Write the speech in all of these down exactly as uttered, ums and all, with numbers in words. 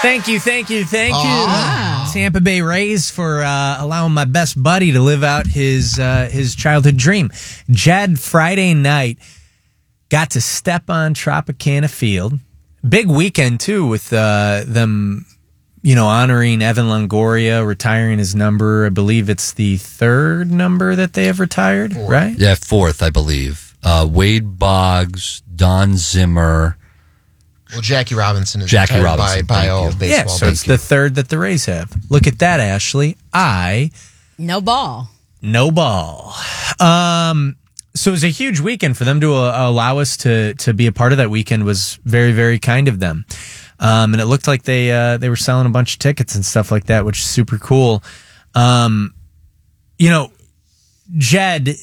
Thank you, thank you, thank you. Wow. Tampa Bay Rays for uh, allowing my best buddy to live out his uh, his childhood dream. Jed, Friday night, got to step on Tropicana Field. Big weekend, too, with uh, them, you know, honoring Evan Longoria, retiring his number. I believe it's the third number that they have retired, Fourth. right? Yeah, fourth, I believe. Uh, Wade Boggs, Don Zimmer. Well, Jackie Robinson is Jackie retired Robinson, by, by thank all you. of baseball. Yeah, so it's Thank you. the third that the Rays have. Look at that, Ashley. I... No ball. No ball. Um, so it was a huge weekend for them to uh, allow us to to be a part of that weekend. Was very, very kind of them. Um, and it looked like they uh, they were selling a bunch of tickets and stuff like that, which is super cool. Um, you know, Jed,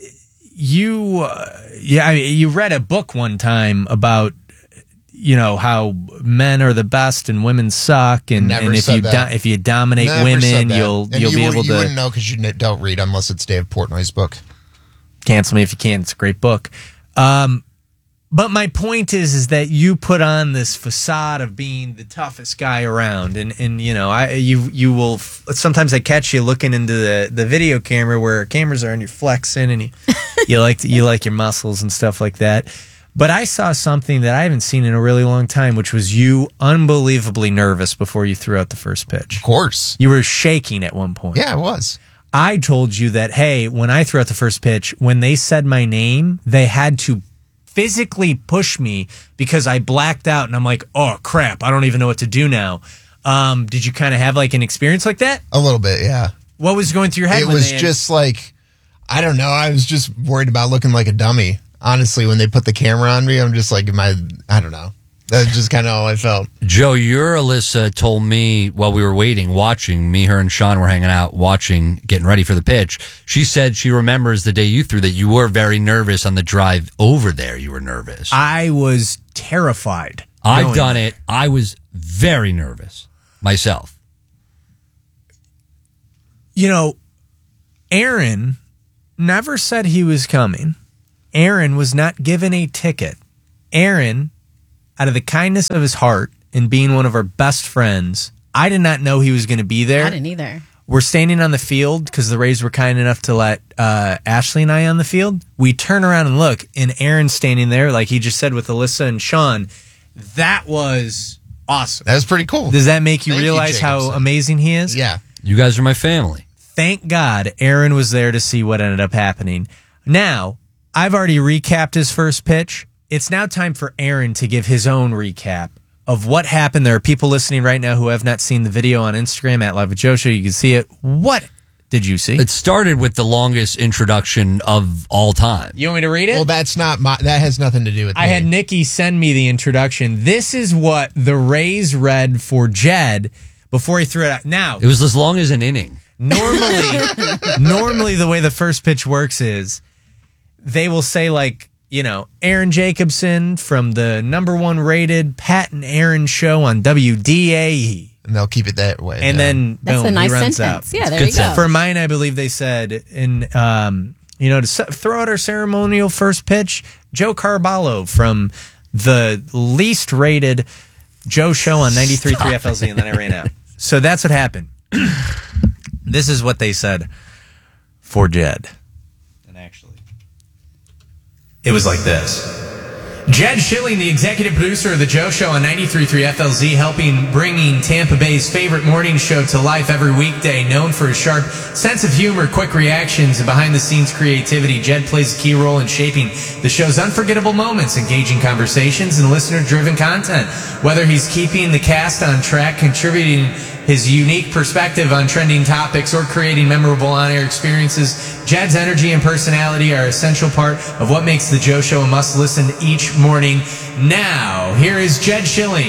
you uh, yeah, I mean, you read a book one time about, you know, how men are the best and women suck, and, Never and if said you that. do, if you dominate Never women, said that. you'll And you'll you, be able you to. wouldn't know because you don't read unless it's Dave Portnoy's book. Cancel me if you can. It's a great book. Um, but my point is, is that you put on this facade of being the toughest guy around, and, and you know, I you you will sometimes I catch you looking into the, the video camera where cameras are, and you're flexing, and you you like to, you like your muscles and stuff like that. But I saw something that I haven't seen in a really long time, which was you unbelievably nervous before you threw out the first pitch. Of course. You were shaking at one point. Yeah, it was. I told you that, hey, when I threw out the first pitch, when they said my name, they had to physically push me because I blacked out, and I'm like, oh, crap, I don't even know what to do now. Um, did you kind of have like an experience like that? A little bit, yeah. What was going through your head? It when was they had- just like, I don't know. I was just worried about looking like a dummy. Honestly, when they put the camera on me, I'm just like, am I, I don't know. That's just kind of all I felt. Joe, your Alyssa told me while we were waiting, watching, me, her, and Sean were hanging out, watching, getting ready for the pitch. She said she remembers the day you threw that you were very nervous on the drive over there. You were nervous. I was terrified. I've going done there. it. I was very nervous myself. You know, Aaron never said he was coming. Aaron was not given a ticket. Aaron, out of the kindness of his heart and being one of our best friends, I did not know he was going to be there. I didn't either. We're standing on the field because the Rays were kind enough to let uh, Ashley and I on the field. We turn around and look, and Aaron's standing there, like he just said, with Alyssa and Sean. That was awesome. That was pretty cool. Does that make you Thank you, realize how Jacobson. amazing he is? Yeah. You guys are my family. Thank God Aaron was there to see what ended up happening. Now, I've already recapped his first pitch. It's now time for Aaron to give his own recap of what happened. There are people listening right now who have not seen the video on Instagram at Live with Joe Show. You can see it. What did you see? It started with the longest introduction of all time. You want me to read it? Well, that's not my, that has nothing to do with I me. had Nikki send me the introduction. This is what the Rays read for Jed before he threw it out. Now, It was as long as an inning. normally, normally the way the first pitch works is they will say, like, you know, Aaron Jacobson from the number one rated Pat and Aaron show on W D A E. And they'll keep it that way. And yeah. then That's boom, a nice he runs sentence. out. Yeah, there Good you go. sentence. For mine, I believe they said, in um, you know, to se- throw out our ceremonial first pitch, Joe Carballo from the least rated Joe show on ninety-three point three F L Z, and then I ran out. So that's what happened. This is what they said for Jed. And actually, it was like this. Jed Schilling, the executive producer of The Joe Show on ninety-three point three F L Z, helping bringing Tampa Bay's favorite morning show to life every weekday. Known for his sharp sense of humor, quick reactions, and behind-the-scenes creativity, Jed plays a key role in shaping the show's unforgettable moments, engaging conversations, and listener-driven content. Whether he's keeping the cast on track, contributing his unique perspective on trending topics, or creating memorable on-air experiences, Jed's energy and personality are an essential part of what makes The Joe Show a must-listen each morning. Now, here is Jed Schilling.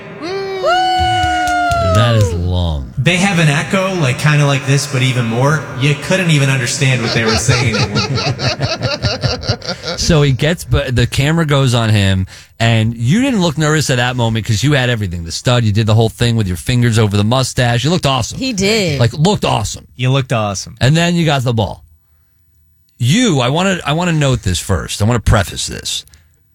That is long. They have an echo, like kind of like this, but even more. You couldn't even understand what they were saying at one point. So he gets, but the camera goes on him, and you didn't look nervous at that moment because you had everything. The stud, you did the whole thing with your fingers over the mustache. You looked awesome. He did. Like, looked awesome. You looked awesome. And then you got the ball. You, I want to, I want to note this first. I want to preface this.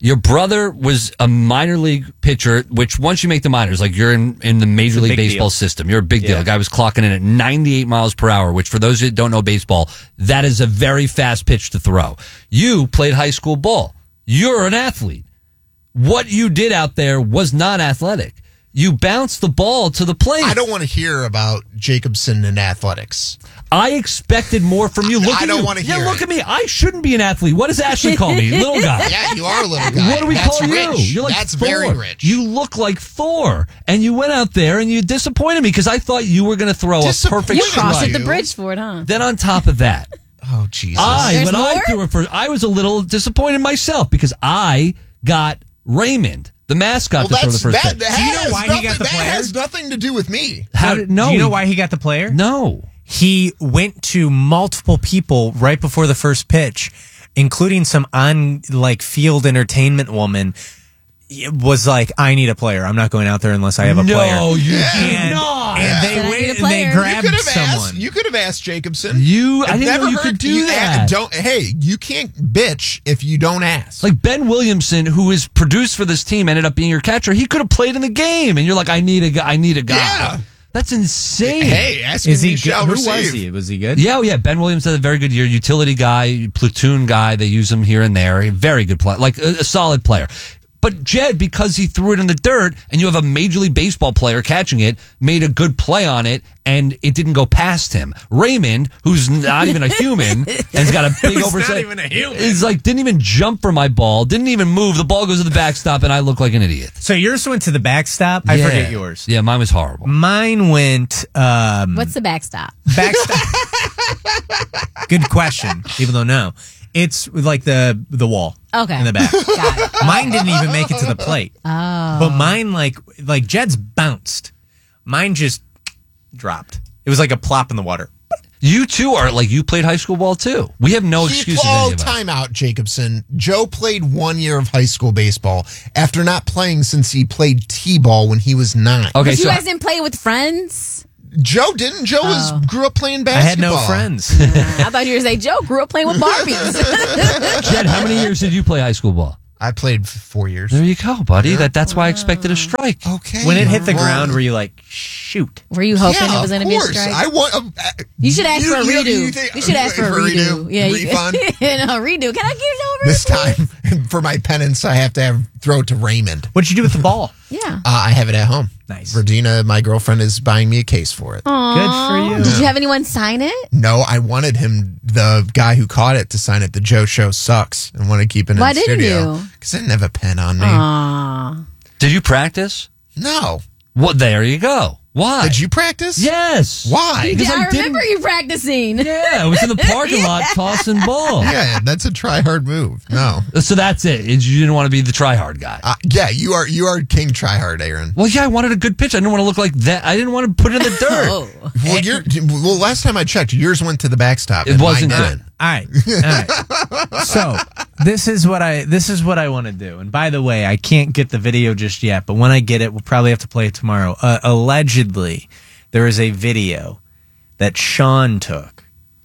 Your brother was a minor league pitcher, which once you make the minors, like you're in, in the Major League Baseball deal. system, you're a big deal. Yeah. The guy was clocking in at ninety-eight miles per hour, which for those who don't know baseball, that is a very fast pitch to throw. You played high school ball. You're an athlete. What you did out there was not athletic. You bounced the ball to the plate. I don't want to hear about Jacobson and athletics. I expected more from you. Look I at don't you. wanna Yeah, hear look it. at me. I shouldn't be an athlete. What does Ashley call me? Little guy. Yeah, you are a little guy. What do we That's call rich. you? You're like That's Thor. very rich. You look like Thor, and you went out there and you disappointed me because I thought you were going to throw a Disappointed perfect You crossed strike. at the bridge for it, huh? Then on top of that, Oh, Jesus. I There's when I more? threw it for, I was a little disappointed myself because I got Raymond, the mascot, well, to throw the that's, first that, pitch. that Do you know has why he nothing, got the that player? has nothing to do with me. How did no? Do you know he- why he got the player? No. He went to multiple people right before the first pitch, including some on like field entertainment woman. It was like, I need a player. I'm not going out there unless I have a no, player. you did And, not. and they Said I need a went and they player. You grabbed could have someone. asked. You could have asked Jacobson. You- I It didn't know never you could hurt- do you that. a- Don't. Hey, you can't bitch if you don't ask. Like Ben Williamson, who is produced for this team, ended up being your catcher. He could have played in the game, and you're like, I need a guy. I need a guy. Yeah. That's insane. hey, ask Is me he good? shall Who receive. was he? Was he good? Yeah, oh yeah. Ben Williams had a very good year. Utility guy, platoon guy. They use him here and there. A very good player, like a, a solid player. But Jed, because he threw it in the dirt, and you have a Major League Baseball player catching it, made a good play on it, and it didn't go past him. Raymond, who's not even a human, and's got a big Who's oversight. not even a human. Is like didn't even jump for my ball, didn't even move. The ball goes to the backstop, and I look like an idiot. So yours went to the backstop. I Yeah. forget yours. Yeah, mine was horrible. Mine went um, What's the backstop? backstop. Good question. Even though no, it's like the the wall. Okay. In the back. Got it. Mine didn't even make it to the plate. Oh. But mine, like, like Jed's bounced. Mine just dropped. It was like a plop in the water. You two are like you played high school ball too. We have no He- excuses. Oh, any of us. time out, Jacobson. Joe played one year of high school baseball after not playing since he played T-ball when he was nine. Okay, But you so guys didn't play with friends? Joe didn't. Joe was grew up playing I had basketball. no friends. I thought you were going to say, Joe grew up playing with Barbies. Jed, how many years did you play high school ball? I played for four years. There you go, buddy. That that's why I expected a strike. Okay. When it hit the Well, ground, were you like, shoot? Were you hoping yeah, it was going to of be a course. strike? I want. Uh, You should ask for a you- redo. you You, think- should ask for a for a redo. redo? Yeah, you- Refund? no, redo. Can I get it over This please? time, for my penance, I have to have throw it to Raymond. What'd you do with the ball? Yeah. Uh, I have it at home. Nice. Regina, my girlfriend, is buying me a case for it. Good for you. Did you have anyone sign it? No, I wanted him, the guy who caught it, to sign it. The Joe Show sucks, and want to keep it Why in didn't studio. you? Because I didn't have a pen on me. Aw. Did you practice? No. Well, there you go. Why? Did you practice? Yes. Why? Because Yeah, I I remember didn't- you practicing. Yeah, I was in the parking lot tossing ball. Yeah, that's a try hard move. No. So that's it. It's- You didn't want to be the try hard guy. Uh, yeah, you are you are king try hard, Aaron. Well, yeah, I wanted a good pitch. I didn't want to look like that. I didn't want to put it in the dirt. Oh. Well, you're, well, last time I checked, yours went to the backstop. It and wasn't mine good. didn't. All right. All right. So this is what I this is what I want to do. And by the way, I can't get the video just yet, but when I get it, we'll probably have to play it tomorrow. Uh, allegedly, there is a video that Sean took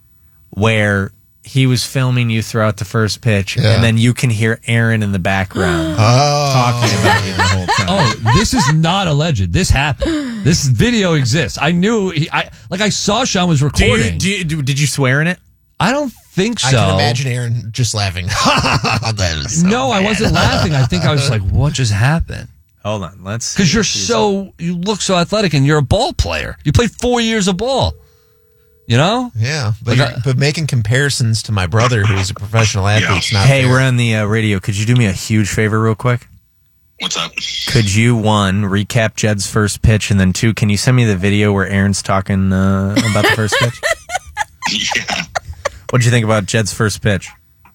where he was filming you throughout the first pitch, Yeah. and then you can hear Aaron in the background Oh. talking about you the whole time. Oh, this is not alleged. This happened. This video exists. I knew. He, I like. I saw Sean was Do you, recording. do you, do, did you swear in it? I don't think so. I can imagine Aaron just laughing. That is so No, I bad. wasn't laughing. I think I was like, "What just happened?" Hold on, let's. Because see you're if he's- so you look so athletic, and you're a ball player. You played four years of ball. You know. Yeah, but, Like you're- I- but making comparisons to my brother, who's a professional athlete, not Hey, fair. we're on the uh, radio. Could you do me a huge favor, real quick? What's up? Could you, one, recap Jed's first pitch, and then two, can you send me the video where Aaron's talking uh, about the first pitch? Yeah. What'd you think about Jed's first pitch?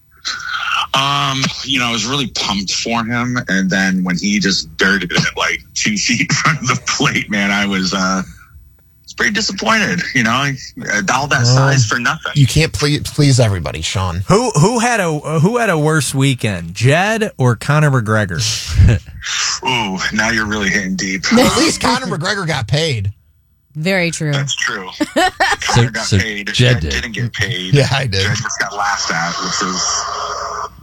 Um, you know, I was really pumped for him, and then when he just dirted it at like two feet from the plate, man, I was uh, was pretty disappointed. You know, uh, all that size for nothing. You can't please, please everybody, Sean. Who who had a who had a worse weekend, Jed or Conor McGregor? Ooh, now you're really hitting deep. Well, at least Conor McGregor got paid. Very true. That's true. Connor got so paid. Jed Jed did. didn't get paid. Yeah, I did. Jed just got laughed at, which is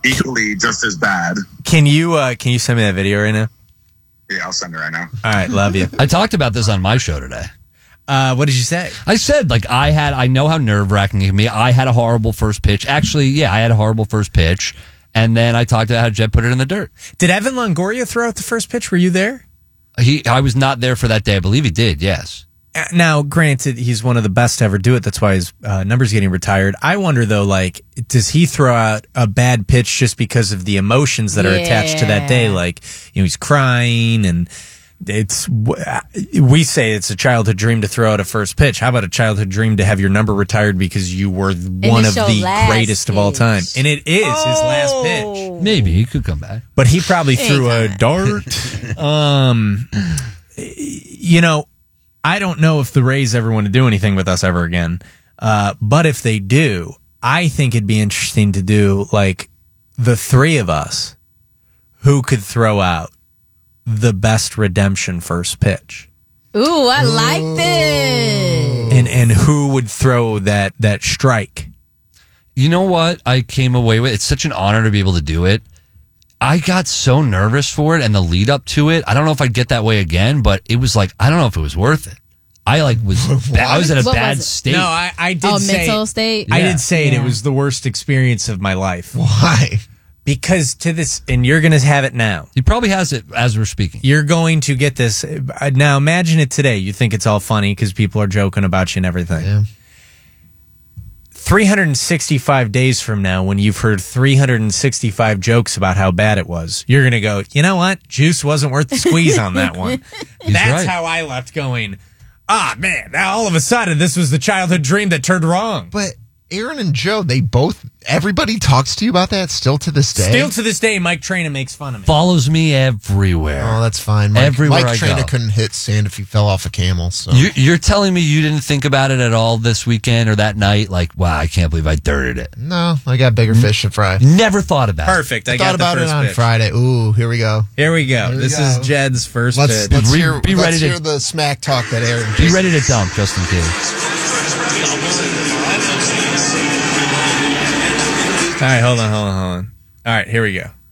equally just as bad. Can you uh, can you send me that video right now? Yeah, I'll send it right now. All right, love you. I talked about this on my show today. Uh, what did you say? I said, like, I had, I know how nerve wracking it can be. I had a horrible first pitch. Actually, yeah, I had a horrible first pitch. And then I talked about how Jed put it in the dirt. Did Evan Longoria throw out the first pitch? Were you there? He, I was not there for that day. I believe he did, yes. Uh, Now, granted, he's one of the best to ever do it. That's why his uh, number's getting retired. I wonder, though, like, does he throw out a bad pitch just because of the emotions that are attached to that day? Yeah. Like, you know, he's crying and it's, we say it's a childhood dream to throw out a first pitch. How about a childhood dream to have your number retired because you were one of it's your the last greatest of all pitch. time? And it is his last pitch. Maybe he could come back. But he probably Ain't threw a coming. dart. um, you know, I don't know if the Rays ever want to do anything with us ever again. Uh, but if they do, I think it'd be interesting to do like the three of us who could throw out the best redemption first pitch. Ooh, I like this. And and who would throw that that strike? You know what I came away with? It's such an honor to be able to do it. I got so nervous for it and the lead up to it. I don't know if I'd get that way again, but it was like, I don't know if it was worth it. I like was, ba- I was in a What bad was it? state. No, I, I did Oh, say mental state. I Yeah. did say it. It Yeah. was the worst experience of my life. Why? Because to this, and you're going to have it now. He probably has it as we're speaking. You're going to get this. uh, Now imagine it today. You think it's all funny because people are joking about you and everything. Yeah. three hundred sixty-five days from now, when you've heard three hundred sixty-five jokes about how bad it was, you're going to go, you know what? Juice wasn't worth the squeeze on that one. That's right. how I left going, ah, man, now all of a sudden this was the childhood dream that turned wrong. But Aaron and Joe, they both, everybody talks to you about that still to this day. Still to this day, Mike Traina makes fun of me. Follows me everywhere. Oh, that's fine. Mike, Everywhere Mike I Traina go. couldn't hit sand if he fell off a camel. So You, you're telling me you didn't think about it at all this weekend or that night? Like, wow, I can't believe I dirted it. no, I got bigger fish to fry. Never thought about Perfect. I, I got thought the about it first on pitch. Friday. Ooh, here we go. Here we go. Here we this go. is Jed's first Let's pitch. let's Be- hear, be let's ready to- hear the smack talk that Aaron. it. Be ready to dump just in case. All right, hold on, hold on, hold on. All right, here we go.